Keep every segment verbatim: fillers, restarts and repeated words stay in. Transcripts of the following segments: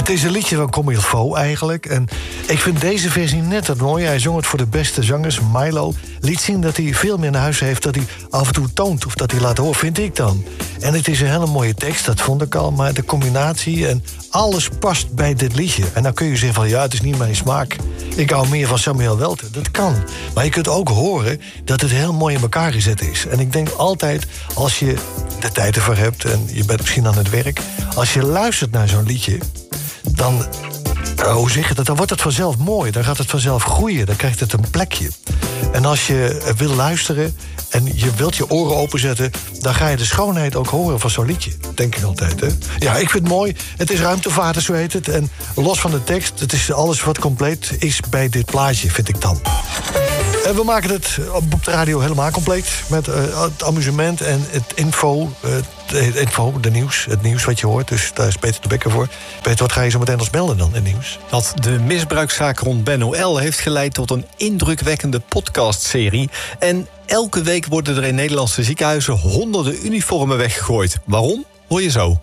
Het is een liedje van Comme il faut eigenlijk. En ik vind deze versie net het mooie. Hij zong het voor de beste zangers, Milo. Liet zien dat hij veel meer naar huis heeft... dat hij af en toe toont of dat hij laat horen, vind ik dan. En het is een hele mooie tekst, dat vond ik al. Maar de combinatie en alles past bij dit liedje. En dan kun je zeggen van, ja, het is niet mijn smaak. Ik hou meer van Samuel Welten, dat kan. Maar je kunt ook horen dat het heel mooi in elkaar gezet is. En ik denk altijd, als je de tijd ervoor hebt... en je bent misschien aan het werk... als je luistert naar zo'n liedje... dan, uh, hoe zeg je dat, dan wordt het vanzelf mooi. Dan gaat het vanzelf groeien, dan krijgt het een plekje. En als je uh, wil luisteren en je wilt je oren openzetten... dan ga je de schoonheid ook horen van zo'n liedje. Denk ik altijd, hè? Ja, ik vind het mooi. Het is ruimtevaart, zo heet het. En los van de tekst, het is alles wat compleet is bij dit plaatje, vind ik dan. En we maken het op de radio helemaal compleet. Met uh, het amusement en het info, uh, het info, de nieuws, het nieuws wat je hoort. Dus daar is Peter de Bekker voor. Peter, wat ga je zo meteen ons melden dan in nieuws? Dat de misbruikzaak rond Benno L. heeft geleid tot een indrukwekkende podcastserie. En elke week worden er in Nederlandse ziekenhuizen honderden uniformen weggegooid. Waarom? Hoor je zo.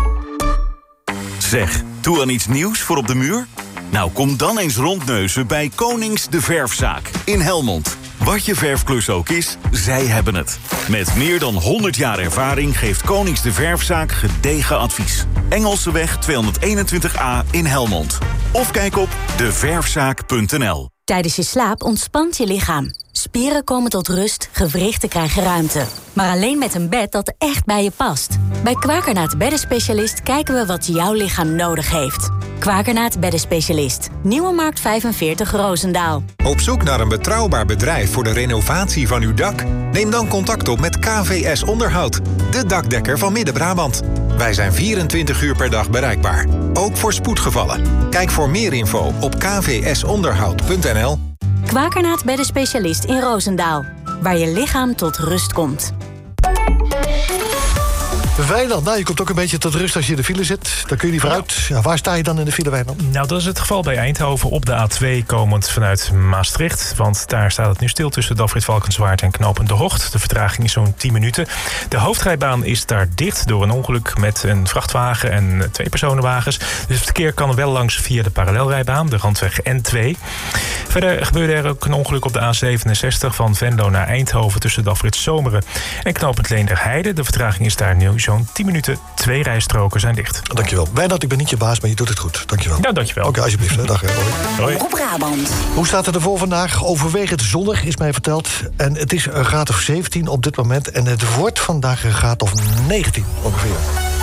Zeg, toe aan iets nieuws voor op de muur? Nou, kom dan eens rondneuzen bij Konings de Verfzaak in Helmond. Wat je verfklus ook is, zij hebben het. Met meer dan honderd jaar ervaring geeft Konings de Verfzaak gedegen advies. Engelseweg tweehonderdeenentwintig A in Helmond. Of kijk op de verfzaak punt n l. Tijdens je slaap ontspant je lichaam. Spieren komen tot rust, gewrichten krijgen ruimte. Maar alleen met een bed dat echt bij je past. Bij Kwakernaat Beddenspecialist kijken we wat jouw lichaam nodig heeft. Kwakernaat Beddenspecialist. Nieuwe Markt vijfenveertig Roosendaal. Op zoek naar een betrouwbaar bedrijf voor de renovatie van uw dak? Neem dan contact op met K V S Onderhoud, de dakdekker van Midden-Brabant. Wij zijn vierentwintig uur per dag bereikbaar, ook voor spoedgevallen. Kijk voor meer info op k v s onderhoud punt n l. Kwakernaat Beddenspecialist in Roosendaal. Waar je lichaam tot rust komt. Wijnand, nou, je komt ook een beetje tot rust als je in de file zit. Dan kun je niet vooruit. Ja, waar sta je dan in de file, Wijnand? Nou, dat is het geval bij Eindhoven op de A twee komend vanuit Maastricht. Want daar staat het nu stil tussen Dalfrid Valkenswaard en Knopend De Hocht. De vertraging is zo'n tien minuten. De hoofdrijbaan is daar dicht door een ongeluk met een vrachtwagen en twee personenwagens. Dus het verkeer kan wel langs via de parallelrijbaan, de randweg N twee. Verder gebeurde er ook een ongeluk op de A zevenenzestig van Venlo naar Eindhoven tussen Dalfrid Zomeren en Knopend Leenderheide. De vertraging is daar nu zo'n tien minuten. Twee rijstroken zijn dicht. Dankjewel. Wijnand, ik ben niet je baas, maar je doet het goed. Dankjewel. Nou, dankjewel. Oké, okay, alsjeblieft. Hè. Dag. Hè. Hoi. Hoi. Op Brabant. Hoe staat het ervoor vandaag? Overwegend zonnig, is mij verteld. En het is een graad of zeventien op dit moment. En het wordt vandaag een graad of negentien ongeveer.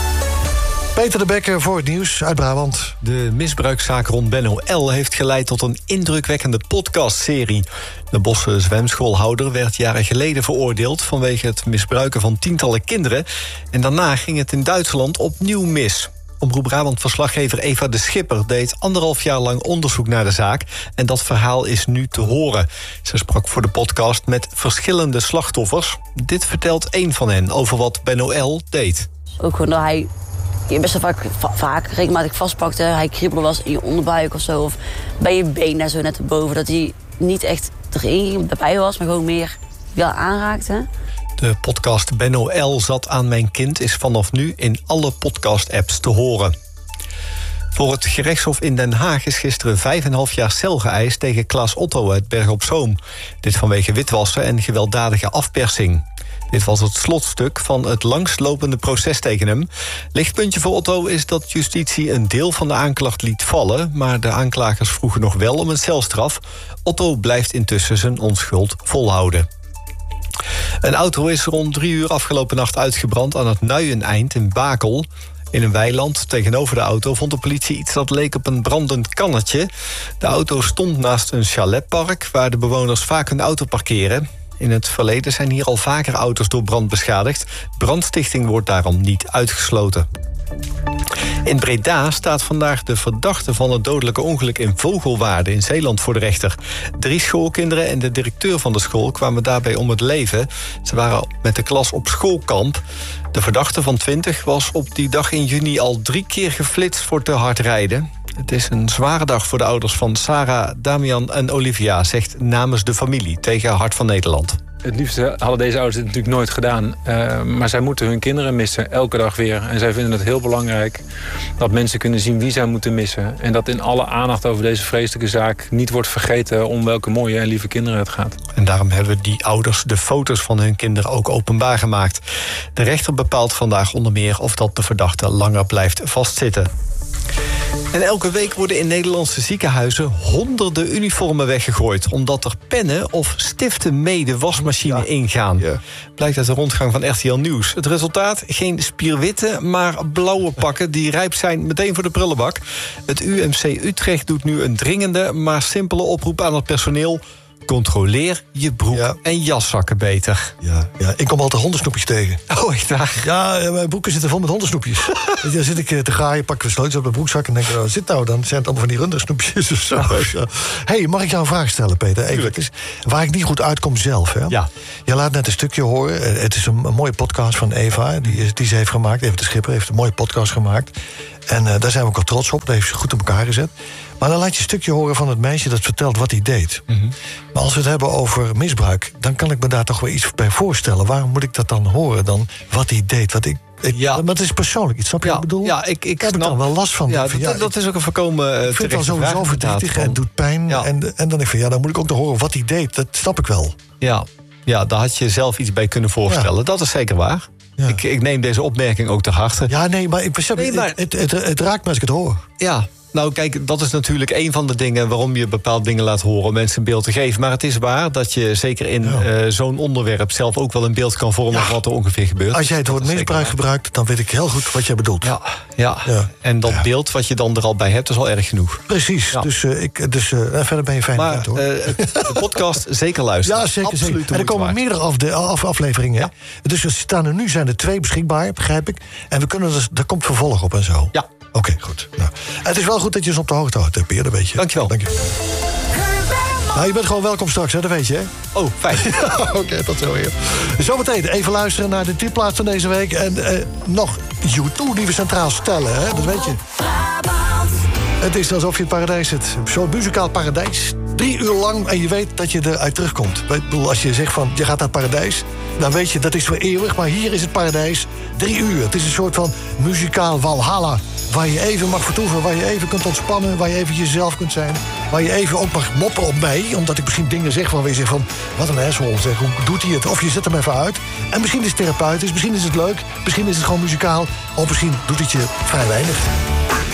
Peter de Bekker voor het nieuws uit Brabant. De misbruikzaak rond Benno L. heeft geleid tot een indrukwekkende podcastserie. De Bosse zwemschoolhouder werd jaren geleden veroordeeld vanwege het misbruiken van tientallen kinderen. En daarna ging het in Duitsland opnieuw mis. Omroep Brabant-verslaggever Eva de Schipper deed anderhalf jaar lang onderzoek naar de zaak. En dat verhaal is nu te horen. Ze sprak voor de podcast met verschillende slachtoffers. Dit vertelt één van hen over wat Benno L. deed. Ook gewoon dat hij je best wel vaak, va- vaak regelmatig vastpakte. Hij kriebelde wel eens in je onderbuik of zo. Of bij je been daar zo net erboven. Dat hij niet echt erin erbij was, maar gewoon meer wel aanraakte. De podcast Benno L. zat aan mijn kind is vanaf nu in alle podcast-apps te horen. Voor het gerechtshof in Den Haag is gisteren vijf en een half jaar cel geëist tegen Klaas Otto uit Berg op Zoom. Dit vanwege witwassen en gewelddadige afpersing. Dit was het slotstuk van het langslopende proces tegen hem. Lichtpuntje voor Otto is dat justitie een deel van de aanklacht liet vallen, maar de aanklagers vroegen nog wel om een celstraf. Otto blijft intussen zijn onschuld volhouden. Een auto is rond drie uur afgelopen nacht uitgebrand aan het Nuieneind in Bakel. In een weiland tegenover de auto vond de politie iets dat leek op een brandend kannetje. De auto stond naast een chaletpark waar de bewoners vaak hun auto parkeren. In het verleden zijn hier al vaker auto's door brand beschadigd. Brandstichting wordt daarom niet uitgesloten. In Breda staat vandaag de verdachte van het dodelijke ongeluk in Vogelwaarde in Zeeland voor de rechter. Drie schoolkinderen en de directeur van de school kwamen daarbij om het leven. Ze waren met de klas op schoolkamp. De verdachte van twintig was op die dag in juni al drie keer geflitst voor te hard rijden. Het is een zware dag voor de ouders van Sarah, Damian en Olivia, zegt namens de familie tegen Hart van Nederland. Het liefste hadden deze ouders dit natuurlijk nooit gedaan. Uh, maar zij moeten hun kinderen missen, elke dag weer. En zij vinden het heel belangrijk dat mensen kunnen zien wie zij moeten missen. En dat in alle aandacht over deze vreselijke zaak niet wordt vergeten om welke mooie en lieve kinderen het gaat. En daarom hebben die ouders de foto's van hun kinderen ook openbaar gemaakt. De rechter bepaalt vandaag onder meer of dat de verdachte langer blijft vastzitten. En elke week worden in Nederlandse ziekenhuizen honderden uniformen weggegooid, omdat er pennen of stiften mee de wasmachine ja. ingaan. Ja. Blijkt uit de rondgang van R T L Nieuws. Het resultaat? Geen spierwitte, maar blauwe pakken die rijp zijn meteen voor de prullenbak. Het U M C Utrecht doet nu een dringende, maar simpele oproep aan het personeel. Controleer je broek ja. en jaszakken beter. Ja, ja, ik kom altijd hondensnoepjes tegen. Oh, echt waar? Ja, mijn broeken zitten vol met hondensnoepjes. Dan zit ik te graaien, pak de sleutels op mijn broekzak en denk ik, oh, zit nou, dan zijn het allemaal van die rundersnoepjes of zo. Oh. Hé, hey, mag ik jou een vraag stellen, Peter? Even, het is waar ik niet goed uitkom zelf. Hè? Ja. Je laat net een stukje horen. Het is een, een mooie podcast van Eva, die, die ze heeft gemaakt. Even de Schipper heeft een mooie podcast gemaakt. En uh, daar zijn we ook al trots op. Dat heeft ze goed in elkaar gezet. Maar dan laat je een stukje horen van het meisje dat vertelt wat hij deed. Mm-hmm. Maar als we het hebben over misbruik, dan kan ik me daar toch wel iets bij voorstellen. Waarom moet ik dat dan horen, dan wat hij deed? Wat ik, ik, ja. Maar het is persoonlijk iets, snap je ja. wat ik bedoel? Ja, ik, ik Daar heb ik dan wel last van. Ja, van, dat, ja, dat is ook een voorkomen uh, ik vind het al sowieso verdrietig en het doet pijn. Ja. En, en dan denk ik van, ja, dan moet ik ook nog horen wat hij deed. Dat snap ik wel. Ja, ja, daar had je zelf iets bij kunnen voorstellen. Ja. Dat is zeker waar. Ja. Ik, ik neem deze opmerking ook ter harte. Ja, nee, maar ik besef, nee, maar... Het, het, het, het raakt me als ik het hoor. Ja. Nou, kijk, dat is natuurlijk een van de dingen waarom je bepaalde dingen laat horen om mensen een beeld te geven. Maar het is waar dat je zeker in ja. uh, zo'n onderwerp zelf ook wel een beeld kan vormen ja. van wat er ongeveer gebeurt. Als jij het woord misbruik gebruikt, dan weet ik heel goed wat jij bedoelt. Ja, ja. ja. En dat ja. beeld wat je dan er al bij hebt, is al erg genoeg. Precies. Ja. Dus, uh, ik, dus uh, verder ben je fijn. Maar uit, hoor. Uh, de podcast zeker luisteren. Ja, zeker. zeker. En er komen meerdere af, de, af, afleveringen. Ja. Dus er staan er nu zijn er twee beschikbaar, begrijp ik. En we kunnen dus, er komt vervolg op en zo. Ja. Oké, okay, goed. Nou, het is wel goed dat je ons op de hoogte houdt, Peer, dat weet je. Dankjewel. Dank je. Nou, je bent gewoon welkom straks, hè? Dat weet je, hè? Oh, fijn. Oké, okay, tot zo weer. Zometeen even luisteren naar de tipplaats van deze week. En uh, nog U twee die we centraal stellen, hè? Dat weet je. Het is alsof je in het paradijs zit. Zo'n muzikaal paradijs. Drie uur lang en je weet dat je eruit terugkomt. Ik bedoel, als je zegt van, je gaat naar het paradijs, dan weet je, dat is voor eeuwig. Maar hier is het paradijs drie uur. Het is een soort van muzikaal walhalla. Waar je even mag vertoeven, waar je even kunt ontspannen, waar je even jezelf kunt zijn. Waar je even ook mag moppen op mij, omdat ik misschien dingen zeg waarvan je zegt van, wat een asshole, zeg, hoe doet hij het? Of je zet hem even uit. En misschien is het therapeutisch, misschien is het leuk, misschien is het gewoon muzikaal. Of misschien doet het je vrij weinig.